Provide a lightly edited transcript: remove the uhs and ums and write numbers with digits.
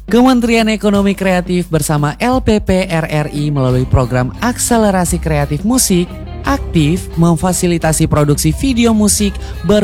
Kementerian Ekonomi Kreatif bersama LPP RRI melalui program Akselerasi Kreatif Musik aktif memfasilitasi produksi video musik